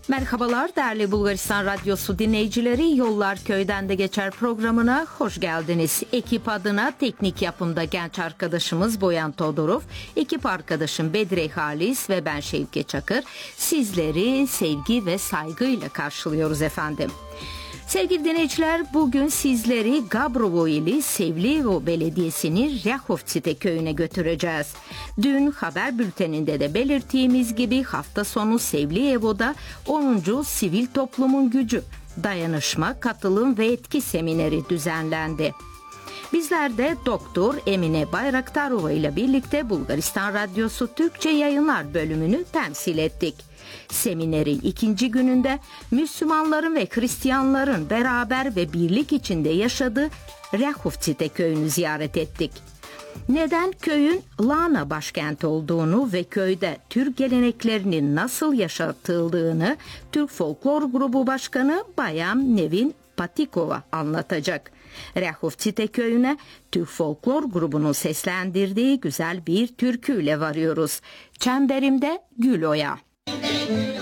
Merhabalar değerli Bulgaristan Radyosu dinleyicileri, Yollar Köy'den de geçer programına hoş geldiniz. Ekip adına teknik yapımda genç arkadaşımız Boyan Todorov, ekip arkadaşım Bedre Halis ve ben Şevket Çakır. Sizleri sevgi ve saygıyla karşılıyoruz efendim. Sevgili dinleyiciler, bugün sizleri Gabrovo ili Sevliyevo Belediyesi'nin Ryahovtsite köyüne götüreceğiz. Dün haber bülteninde de belirttiğimiz gibi hafta sonu Sevliyevo'da 10. Sivil Toplumun Gücü, Dayanışma, Katılım ve Etki Semineri düzenlendi. Bizler de Doktor Emine Bayraktarova ile birlikte Bulgaristan Radyosu Türkçe Yayınlar bölümünü temsil ettik. Seminerin ikinci gününde Müslümanların ve Hristiyanların beraber ve birlik içinde yaşadığı Ryahovtsite köyünü ziyaret ettik. Neden köyün Lana başkent olduğunu ve köyde Türk geleneklerinin nasıl yaşatıldığını Türk Folklor Grubu Başkanı Bayan Nevin Patikova anlatacak. Ryahovtsite köyüne Türk Folklor Grubu'nun seslendirdiği güzel bir türküyle varıyoruz. Çemberimde Gül Oya.